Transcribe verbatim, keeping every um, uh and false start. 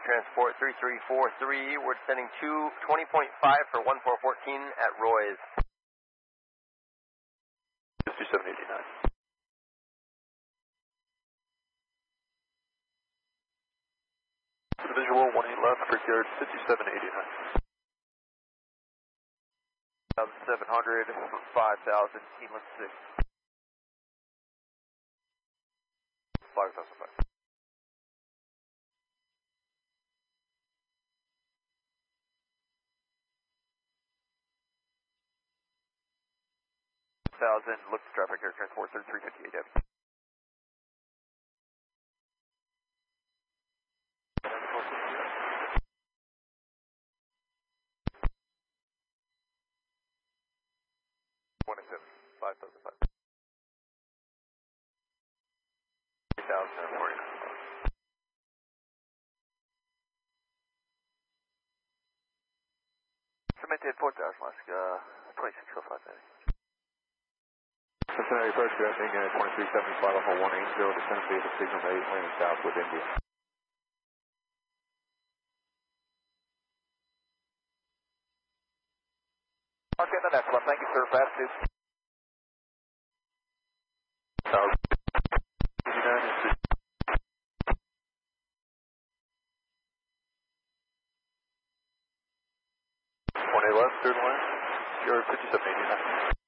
Transport three three four three. We're descending to twenty point five for one four one four at Roy's. fifty-seven eighty-nine. Visual, one eight left, Brickyard, fifty-seven eighty-nine. seven hundred, five thousand, Inlet six. five thousand five. Thousand, look to traffic air transport thirty-three fifty-eight Avenue. twenty-seven, five thousand five. three thousand forty-nine. Cemented four thousand, Alaska, twenty-six oh five Avenue. Cincinnati approach directing at twenty-three seventy-five Alpha one eight zero, descend vehicle signal eight, landing south with India. Okay, the next one. Thank you, sir. Fast two. one eight left, third line, you're fifty-seven eighty-nine.